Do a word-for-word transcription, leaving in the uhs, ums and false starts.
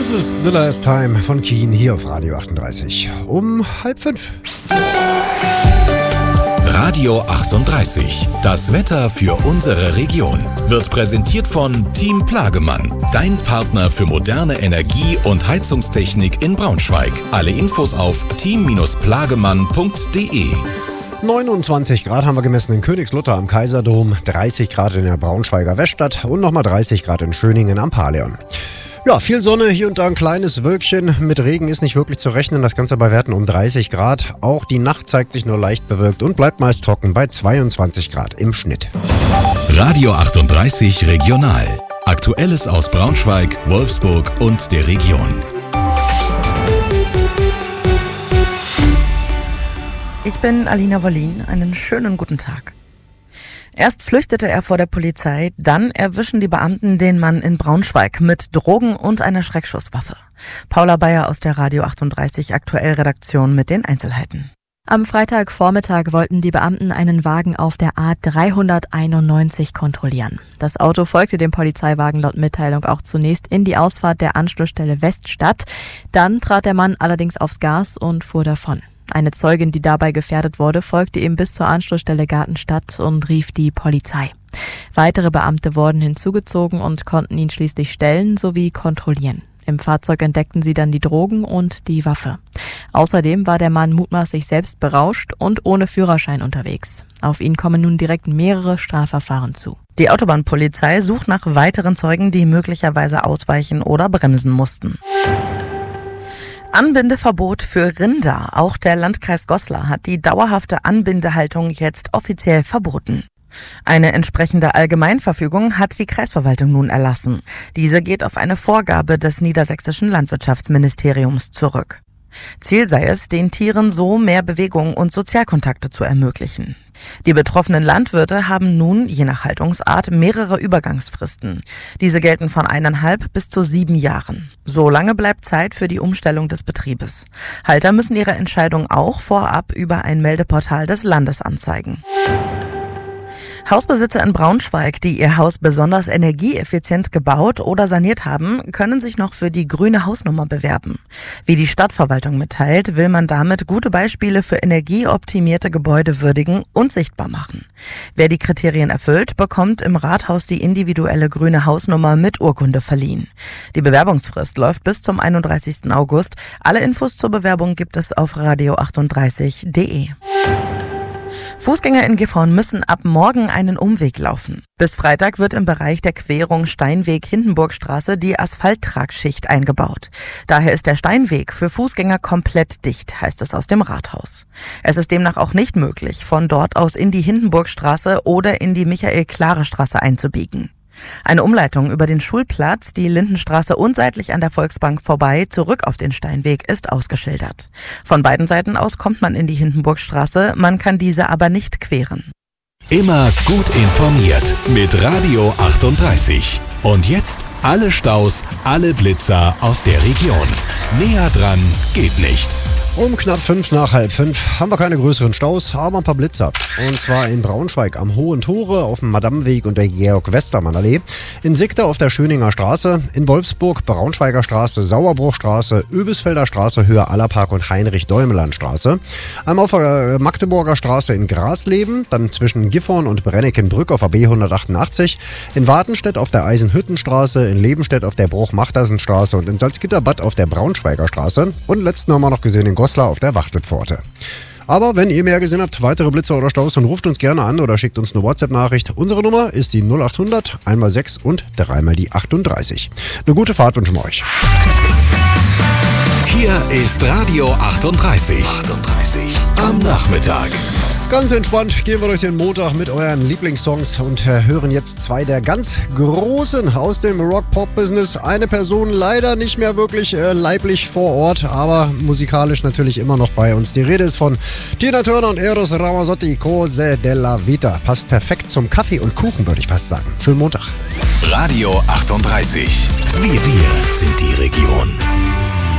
Es ist The Last Time von Keen hier auf Radio achtunddreißig. Um halb fünf. Radio achtunddreißig. Das Wetter für unsere Region wird präsentiert von Team Plagemann. Dein Partner für moderne Energie- und Heizungstechnik in Braunschweig. Alle Infos auf team plagemann punkt de. neunundzwanzig Grad haben wir gemessen in Königslutter am Kaiserdom, dreißig Grad in der Braunschweiger Weststadt und nochmal dreißig Grad in Schöningen am Paleon. Ja, viel Sonne, hier und da ein kleines Wölkchen. Mit Regen ist nicht wirklich zu rechnen, das Ganze bei Werten um dreißig Grad. Auch die Nacht zeigt sich nur leicht bewölkt und bleibt meist trocken bei zweiundzwanzig Grad im Schnitt. Radio achtunddreißig Regional. Aktuelles aus Braunschweig, Wolfsburg und der Region. Ich bin Alina Wollin. Einen schönen guten Tag. Erst flüchtete er vor der Polizei, dann erwischen die Beamten den Mann in Braunschweig mit Drogen und einer Schreckschusswaffe. Paula Bayer aus der Radio achtunddreißig Aktuell-Redaktion mit den Einzelheiten. Am Freitagvormittag wollten die Beamten einen Wagen auf der A dreihunderteinundneunzig kontrollieren. Das Auto folgte dem Polizeiwagen laut Mitteilung auch zunächst in die Ausfahrt der Anschlussstelle Weststadt. Dann trat der Mann allerdings aufs Gas und fuhr davon. Eine Zeugin, die dabei gefährdet wurde, folgte ihm bis zur Anschlussstelle Gartenstadt und rief die Polizei. Weitere Beamte wurden hinzugezogen und konnten ihn schließlich stellen sowie kontrollieren. Im Fahrzeug entdeckten sie dann die Drogen und die Waffe. Außerdem war der Mann mutmaßlich selbst berauscht und ohne Führerschein unterwegs. Auf ihn kommen nun direkt mehrere Strafverfahren zu. Die Autobahnpolizei sucht nach weiteren Zeugen, die möglicherweise ausweichen oder bremsen mussten. Anbindeverbot für Rinder. Auch der Landkreis Goslar hat die dauerhafte Anbindehaltung jetzt offiziell verboten. Eine entsprechende Allgemeinverfügung hat die Kreisverwaltung nun erlassen. Diese geht auf eine Vorgabe des niedersächsischen Landwirtschaftsministeriums zurück. Ziel sei es, den Tieren so mehr Bewegung und Sozialkontakte zu ermöglichen. Die betroffenen Landwirte haben nun, je nach Haltungsart, mehrere Übergangsfristen. Diese gelten von eineinhalb bis zu sieben Jahren. So lange bleibt Zeit für die Umstellung des Betriebes. Halter müssen ihre Entscheidung auch vorab über ein Meldeportal des Landes anzeigen. Hausbesitzer in Braunschweig, die ihr Haus besonders energieeffizient gebaut oder saniert haben, können sich noch für die grüne Hausnummer bewerben. Wie die Stadtverwaltung mitteilt, will man damit gute Beispiele für energieoptimierte Gebäude würdigen und sichtbar machen. Wer die Kriterien erfüllt, bekommt im Rathaus die individuelle grüne Hausnummer mit Urkunde verliehen. Die Bewerbungsfrist läuft bis zum einunddreißigsten August. Alle Infos zur Bewerbung gibt es auf radio achtunddreißig punkt de. Fußgänger in Gifhorn müssen ab morgen einen Umweg laufen. Bis Freitag wird im Bereich der Querung Steinweg-Hindenburgstraße die Asphalttragschicht eingebaut. Daher ist der Steinweg für Fußgänger komplett dicht, heißt es aus dem Rathaus. Es ist demnach auch nicht möglich, von dort aus in die Hindenburgstraße oder in die Michael-Klare-Straße einzubiegen. Eine Umleitung über den Schulplatz, die Lindenstraße und seitlich an der Volksbank vorbei zurück auf den Steinweg ist ausgeschildert. Von beiden Seiten aus kommt man in die Hindenburgstraße, man kann diese aber nicht queren. Immer gut informiert mit Radio achtunddreißig. Und jetzt alle Staus, alle Blitzer aus der Region. Näher dran geht nicht. Um knapp fünf nach halb fünf haben wir keine größeren Staus, aber ein paar Blitzer. Und zwar in Braunschweig am Hohen Tore auf dem Madameweg und der Georg-Westermann-Allee, in Sickte auf der Schöninger Straße, in Wolfsburg Braunschweiger Straße, Sauerbruchstraße, Öbisfelder Straße, Höhe Allerpark und Heinrich-Däumeland-Straße. Einmal auf der Magdeburger Straße in Grasleben, dann zwischen Gifhorn und Brennekenbrück auf der B hundertachtundachtzig, in Wartenstedt auf der Eisenhüttenstraße, in Lebenstedt auf der Bruch-Machtersenstraße und in Salzgitterbad auf der Braunschweiger Straße. Und letzten haben wir noch gesehen in Goslar auf der Wachtwitpforte. Aber wenn ihr mehr gesehen habt, weitere Blitzer oder Staus, dann ruft uns gerne an oder schickt uns eine WhatsApp-Nachricht. Unsere Nummer ist die null achthundert, einmal sechs und dreimal die achtunddreißig. Eine gute Fahrt wünschen wir euch. Hier ist Radio achtunddreißig. achtunddreißig am Nachmittag. Ganz entspannt gehen wir durch den Montag mit euren Lieblingssongs und äh, hören jetzt zwei der ganz Großen aus dem Rock-Pop-Business. Eine Person leider nicht mehr wirklich äh, leiblich vor Ort, aber musikalisch natürlich immer noch bei uns. Die Rede ist von Tina Turner und Eros Ramazzotti, Cose della Vita. Passt perfekt zum Kaffee und Kuchen, würde ich fast sagen. Schönen Montag. Radio achtunddreißig. Wir, wir sind die Region.